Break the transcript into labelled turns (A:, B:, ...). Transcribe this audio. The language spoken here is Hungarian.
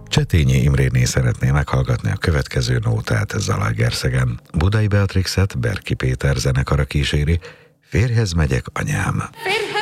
A: Csetényi Imréné szeretné meghallgatni a következő nótát Zalaegerszegen. Budai Beatrixet Berki Péter zenekara kíséri, Férjhez megyek, anyám.
B: Férjhez